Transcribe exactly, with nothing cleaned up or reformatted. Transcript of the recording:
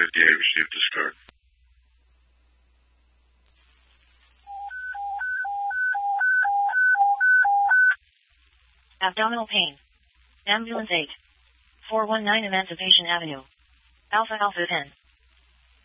fifty-eight received discard. Abdominal pain. Ambulance eight. four one nine Emancipation Avenue. Alpha Alpha ten.